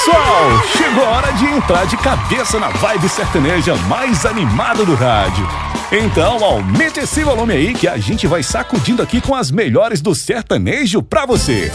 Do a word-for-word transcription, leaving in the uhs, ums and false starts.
pessoal, chegou a hora de entrar de cabeça na vibe sertaneja mais animada do rádio. Então aumente esse volume aí que a gente vai sacudindo aqui com as melhores do sertanejo pra você.